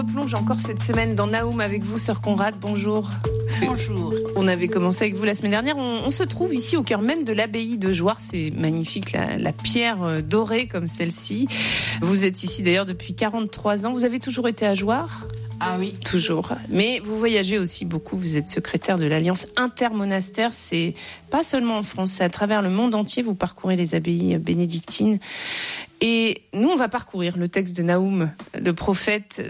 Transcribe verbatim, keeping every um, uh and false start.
On plonge encore cette semaine dans Naoum avec vous, sœur Conrad. Bonjour. Bonjour. On avait commencé avec vous la semaine dernière. On, on se trouve ici au cœur même de l'abbaye de Jouarre. C'est magnifique, la, la pierre dorée comme celle-ci. Vous êtes ici d'ailleurs depuis quarante-trois ans. Vous avez toujours été à Jouarre ? Ah oui. Toujours. Mais vous voyagez aussi beaucoup. Vous êtes secrétaire de l'Alliance intermonastère. C'est pas seulement en France, c'est à travers le monde entier. Vous parcourez les abbayes bénédictines. Et nous, on va parcourir le texte de Naoum, le prophète,